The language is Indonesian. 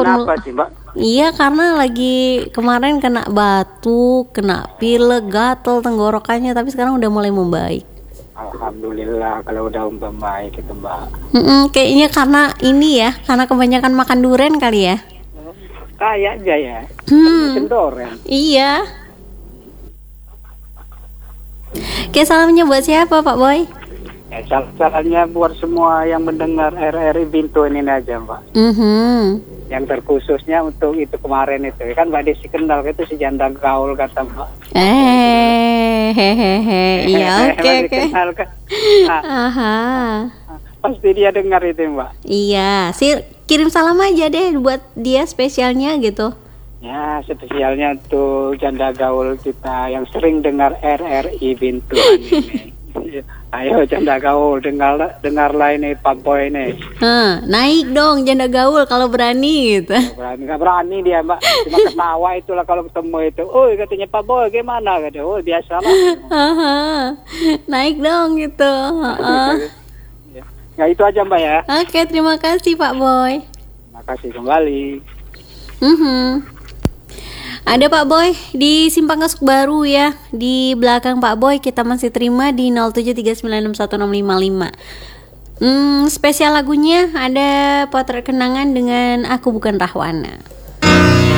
Kenapa sih Mbak? Iya, karena lagi kemarin kena batuk, kena pilek, gatel tenggorokannya, tapi sekarang udah mulai membaik. Alhamdulillah kalau udah membaik itu Mbak. Kayaknya karena ini ya, karena kebanyakan makan durian kali ya. Kayaknya ya. Kendoran. Iya. Oke, salamnya buat siapa Pak Boy? Ya, salamnya buat semua yang mendengar RRI Bintu ini aja Mbak. Yang terkhususnya untuk itu kemarin itu kan Mbak Desi kenal itu si janda gaul kata Mbak. Iya, oke. Kenal kan? Pasti dia dengar itu Mbak. Iya, kirim salam aja deh buat dia spesialnya gitu. Ya, spesialnya untuk janda gaul kita yang sering dengar RRI Bintu ini. Ayo janda gaul, dengarlah ini Pak Boy ini. Naik dong janda gaul kalau berani gitu. Nggak berani dia Mbak, cuma ketawa itulah kalau ketemu itu. Oh katanya Pak Boy gimana? Kata, oh biasa lah. Naik dong gitu. Ya itu aja Mbak ya. Oke, terima kasih Pak Boy. Terima kasih kembali. Ada Pak Boy di Simpang Gasuk Baru ya. Di belakang Pak Boy kita masih terima di 0739615655. Spesial lagunya ada Potret Kenangan dengan Aku Bukan Rahwana.